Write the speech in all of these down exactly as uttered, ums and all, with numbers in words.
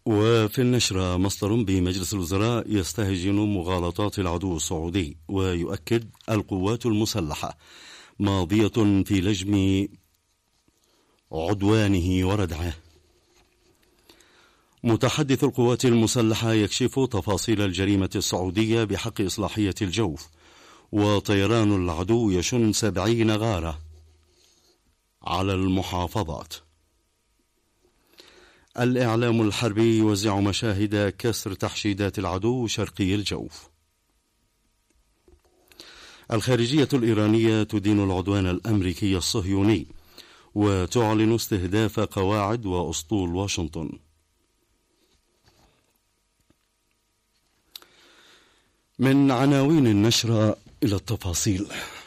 وفي النشرة مصدر بمجلس الوزراء يستهجن مغالطات العدو السعودي، ويؤكد القوات المسلحة ماضية في لجم عدوانه وردعه. متحدث القوات المسلحة يكشف تفاصيل الجريمة السعودية بحق إصلاحية الجوف، وطيران العدو يشن سبعين غارة على المحافظات. الإعلام الحربي يوزع مشاهد كسر تحشيدات العدو شرقي الجوف. الخارجية الإيرانية تدين العدوان الأمريكي الصهيوني، وتعلن استهداف قواعد وأسطول واشنطن. من عناوين النشرة إلى التفاصيل.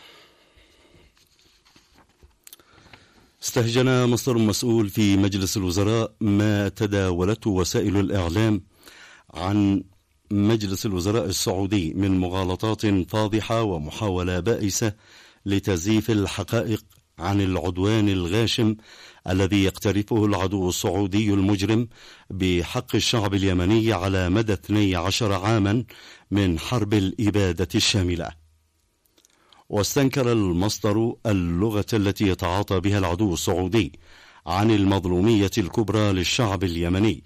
استهجن مصدر مسؤول في مجلس الوزراء ما تداولته وسائل الإعلام عن مجلس الوزراء السعودي من مغالطات فاضحة ومحاولة بائسة لتزييف الحقائق عن العدوان الغاشم الذي يقترفه العدو السعودي المجرم بحق الشعب اليمني على مدى اثني عشر عاما من حرب الإبادة الشاملة. واستنكر المصدر اللغة التي يتعاطى بها العدو السعودي عن المظلومية الكبرى للشعب اليمني،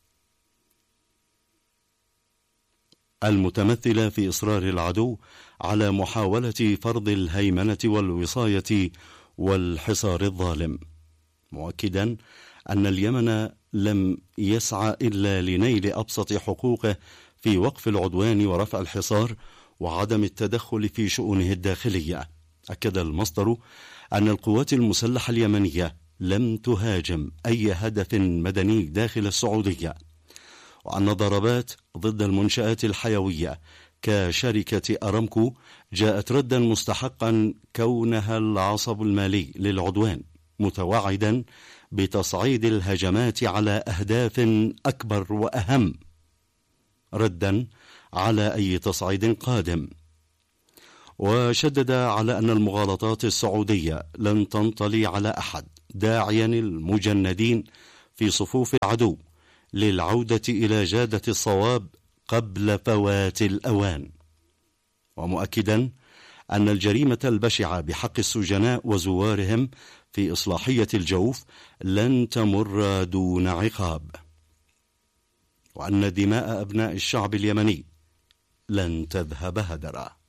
المتمثلة في إصرار العدو على محاولة فرض الهيمنة والوصاية والحصار الظالم، مؤكدا أن اليمن لم يسعى إلا لنيل أبسط حقوقه في وقف العدوان ورفع الحصار وعدم التدخل في شؤونه الداخلية. أكد المصدر أن القوات المسلحة اليمنية لم تهاجم أي هدف مدني داخل السعودية، وأن ضربات ضد المنشآت الحيوية كشركة أرامكو جاءت ردا مستحقا كونها العصب المالي للعدوان، متوعدا بتصعيد الهجمات على أهداف أكبر وأهم ردا على أي تصعيد قادم. وشدد على أن المغالطات السعودية لن تنطلي على أحد، داعيا المجندين في صفوف العدو للعودة إلى جادة الصواب قبل فوات الأوان، ومؤكدا أن الجريمة البشعة بحق السجناء وزوارهم في إصلاحية الجوف لن تمر دون عقاب، وأن دماء أبناء الشعب اليمني لن تذهب هدرا.